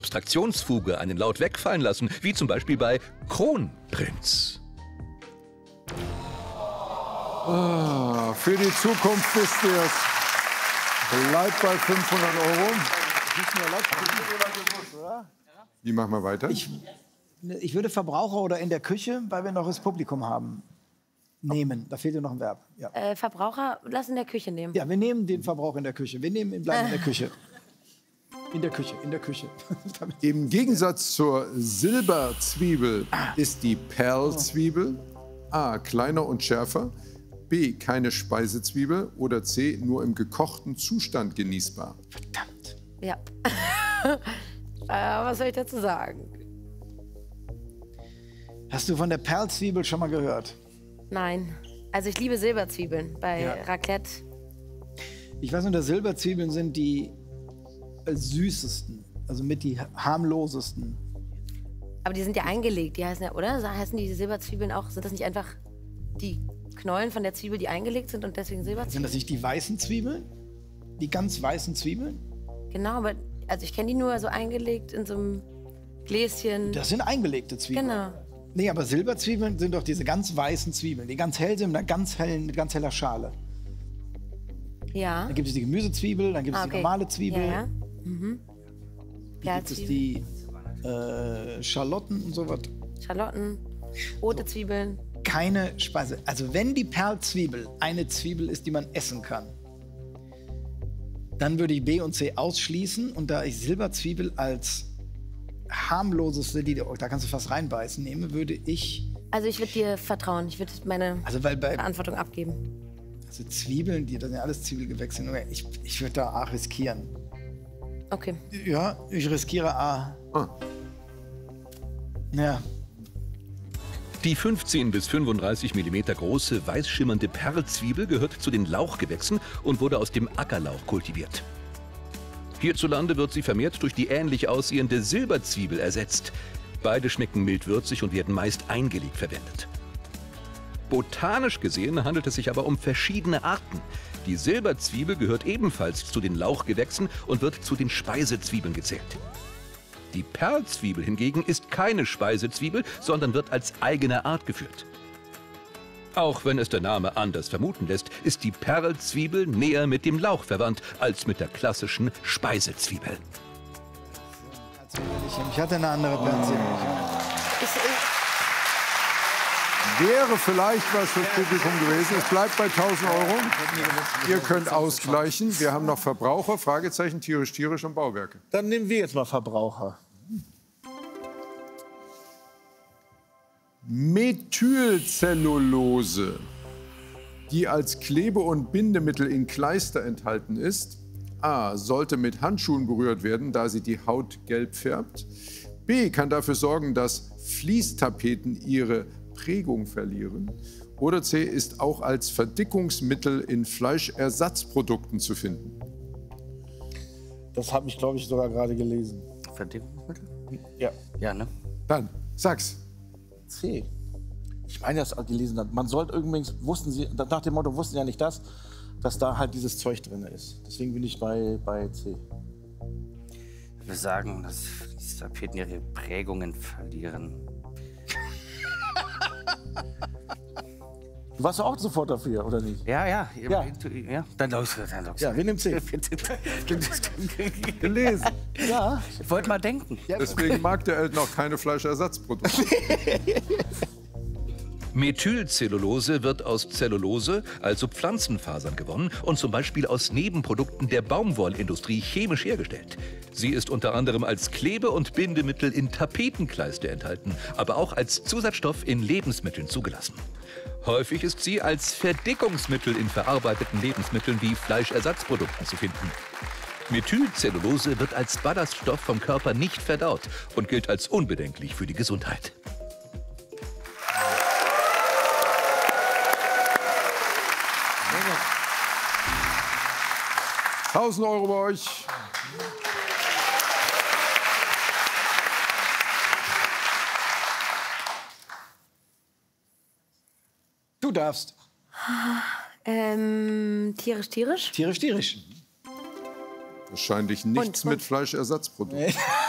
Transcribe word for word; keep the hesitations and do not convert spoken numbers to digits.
Abstraktionsfuge einen Laut wegfallen lassen, wie zum Beispiel bei Kronprinz. Ah, für die Zukunft wisst ihr es. Bleibt bei fünfhundert Euro. Wie machen wir weiter? Ich, ich würde Verbraucher oder in der Küche, weil wir noch das Publikum haben, nehmen. Da fehlt ja noch ein Verb. Ja. Äh, Verbraucher, lass in der Küche nehmen. Ja, wir nehmen den Verbraucher in der Küche. Wir nehmen ihn, bleiben in der Küche. In der Küche, in der Küche. Im Gegensatz zur Silberzwiebel ist die Perlzwiebel A. kleiner und schärfer, B. keine Speisezwiebel oder C. nur im gekochten Zustand genießbar. Verdammt. Ja. äh, was soll ich dazu sagen? Hast du von der Perlzwiebel schon mal gehört? Nein. Also ich liebe Silberzwiebeln bei Ja. Raclette. Ich weiß nur, Silberzwiebeln sind die äh, süßesten, also mit die harmlosesten. Aber die sind ja eingelegt, die heißen ja, oder? Heißen die Silberzwiebeln auch? Sind das nicht einfach die Knollen von der Zwiebel, die eingelegt sind und deswegen Sind Silberzwiebeln? das nicht die weißen Zwiebeln? Die ganz weißen Zwiebeln? Genau, aber also ich kenne die nur so eingelegt in so einem Gläschen. Das sind eingelegte Zwiebeln. Genau. Nee, aber Silberzwiebeln sind doch diese ganz weißen Zwiebeln, die ganz hell sind mit einer ganz hellen, mit ganz heller Schale. Ja. Dann gibt es die Gemüsezwiebel, dann gibt es Ah, die okay. normale Zwiebel. Ja, ja. Mhm. Dann gibt es die äh, Schalotten und sowas. Schalotten, rote Zwiebeln. Keine Speise. Also wenn die Perlzwiebel eine Zwiebel ist, die man essen kann, dann würde ich B und C ausschließen. Und da ich Silberzwiebel als harmloseste, die, da kannst du fast reinbeißen, nehme, würde ich... Also ich würde dir vertrauen. Ich würde meine Also weil bei, Verantwortung abgeben. also Zwiebeln, die, das sind ja alles Zwiebelgewächse. Nur Ich, ich würde da A riskieren. Okay. Ja, ich riskiere A. Ah. Ja. Die fünfzehn bis fünfunddreißig Millimeter große, weiß schimmernde Perlzwiebel gehört zu den Lauchgewächsen und wurde aus dem Ackerlauch kultiviert. Hierzulande wird sie vermehrt durch die ähnlich aussehende Silberzwiebel ersetzt. Beide schmecken mild würzig und werden meist eingelegt verwendet. Botanisch gesehen handelt es sich aber um verschiedene Arten. Die Silberzwiebel gehört ebenfalls zu den Lauchgewächsen und wird zu den Speisezwiebeln gezählt. Die Perlzwiebel hingegen ist keine Speisezwiebel, sondern wird als eigene Art geführt. Auch wenn es der Name anders vermuten lässt, ist die Perlzwiebel näher mit dem Lauch verwandt als mit der klassischen Speisezwiebel. Ich hatte eine andere Perlzwiebel. Ich, ich, Wäre vielleicht was fürs Publikum gewesen. Es bleibt bei tausend Euro. Ihr könnt ausgleichen. Wir haben noch Verbraucher, Fragezeichen, tierisch, tierisch und Bauwerke. Dann nehmen wir jetzt mal Verbraucher. Methylcellulose, die als Klebe- und Bindemittel in Kleister enthalten ist. A. Sollte mit Handschuhen berührt werden, da sie die Haut gelb färbt. B. Kann dafür sorgen, dass Fließtapeten ihre Prägung verlieren. Oder C. Ist auch als Verdickungsmittel in Fleischersatzprodukten zu finden. Das habe ich, glaube ich, sogar gerade gelesen. Verdickungsmittel? Ja. Ja, ne? Dann, sag's. C. Ich meine, das gelesen hat. Man sollte irgendwie, wussten sie, nach dem Motto, wussten ja nicht das, dass da halt dieses Zeug drin ist. Deswegen bin ich bei, bei C. Wir sagen, dass die Tapeten ihre Prägungen verlieren. Du warst doch auch sofort dafür, oder nicht? Ja, ja. Ja. ja. Dann los, dann los. Ja, wir nehmen C. Gelesen. Ja. Ich wollte mal denken. Deswegen mag der Elton auch keine Fleischersatzprodukte. Methylcellulose wird aus Zellulose, also Pflanzenfasern, gewonnen und zum Beispiel aus Nebenprodukten der Baumwollindustrie chemisch hergestellt. Sie ist unter anderem als Klebe- und Bindemittel in Tapetenkleister enthalten, aber auch als Zusatzstoff in Lebensmitteln zugelassen. Häufig ist sie als Verdickungsmittel in verarbeiteten Lebensmitteln wie Fleischersatzprodukten zu finden. Methylcellulose wird als Ballaststoff vom Körper nicht verdaut und gilt als unbedenklich für die Gesundheit. tausend Euro bei euch. Du darfst. ähm, tierisch, tierisch? Tierisch, tierisch. Wahrscheinlich nichts Und- und- mit Fleischersatzprodukten.